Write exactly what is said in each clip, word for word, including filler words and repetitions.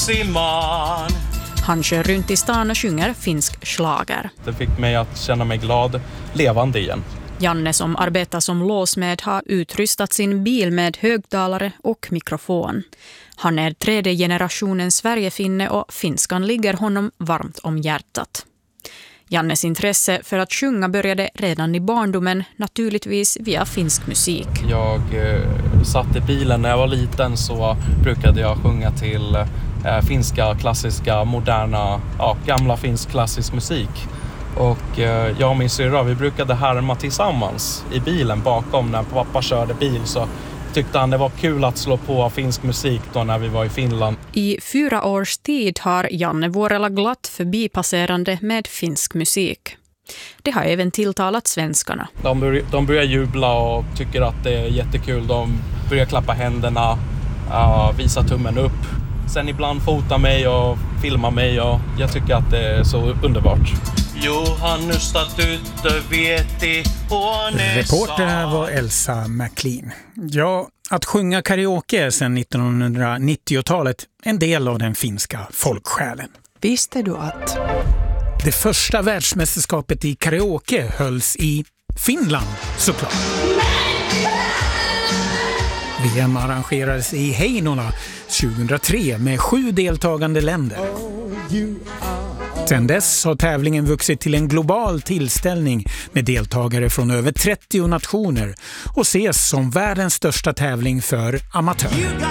Russiman. Han kör runt i stan och sjunger finsk schlager. Det fick mig att känna mig glad, levande igen. Janne som arbetar som låsmed har utrustat sin bil med högtalare och mikrofon. Han är tredje generationen Sverigefinne och finskan ligger honom varmt om hjärtat. Jannes intresse för att sjunga började redan i barndomen, naturligtvis via finsk musik. Jag eh, satt i bilen när jag var liten, så brukade jag sjunga till eh, finska klassiska, moderna, ja, gamla finsk klassisk musik. Och eh, jag och min syrra, vi brukade härma tillsammans i bilen bakom. När pappa körde bil så tyckte han det var kul att slå på finsk musik då när vi var i Finland. I fyra års tid har Janne Vuorela glatt förbipasserande med finsk musik. Det har även tilltalat svenskarna. De, bör, de börjar jubla och tycker att det är jättekul. De börjar klappa händerna, uh, visa tummen upp. Sen ibland fota mig och filma mig, och jag tycker att det är så underbart. Juhannusta tyttö vietti huoneessa. Reporter här var Elsa McLean. Ja, att sjunga karaoke är sedan nittonhundranittiotalet en del av den finska folksjälen. Visste du att det första världsmästerskapet i karaoke hölls i Finland, såklart. V M arrangerades i Heinola tjugohundratre med sju deltagande länder. Sedan dess har tävlingen vuxit till en global tillställning med deltagare från över trettio nationer och ses som världens största tävling för amatörer.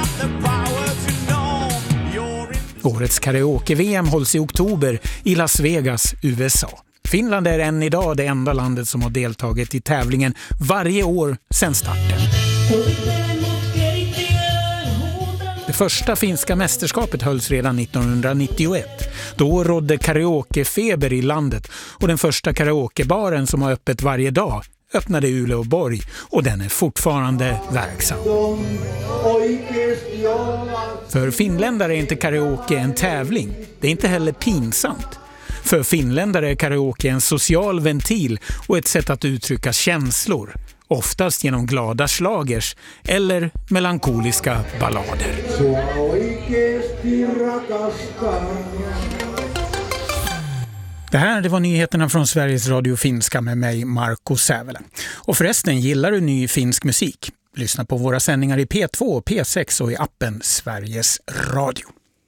Årets karaoke-V M hålls i oktober i Las Vegas, U S A. Finland är än idag det enda landet som har deltagit i tävlingen varje år sedan starten. Det första finska mästerskapet hölls redan nittonhundranittioett. Då rådde karaokefeber i landet, och den första karaokebaren som har öppet varje dag öppnade i Uleåborg, och den är fortfarande verksam. För finländare är inte karaoke en tävling. Det är inte heller pinsamt. För finländare är karaoke en social ventil och ett sätt att uttrycka känslor. Oftast genom glada slagers eller melankoliska ballader. Det här det var nyheterna från Sveriges Radio Finska med mig, Marco Sävele. Och förresten, gillar du ny finsk musik? Lyssna på våra sändningar i P två, P sex och i appen Sveriges Radio.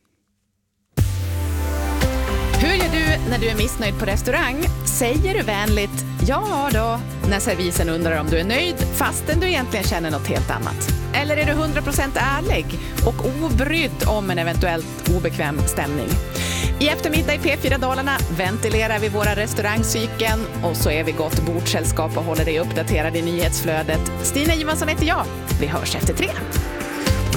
Hur gör du när du är missnöjd på restaurang? Säger du vänligt ja då när servisen undrar om du är nöjd fastän du egentligen känner något helt annat? Eller är du hundra procent ärlig och obrydd om en eventuellt obekväm stämning? I eftermiddag i P fyra Dalarna ventilerar vi våra restaurangcykeln och så är vi gott bordsällskap och håller dig uppdaterad i nyhetsflödet. Stina Johansson heter jag. Vi hörs efter tre.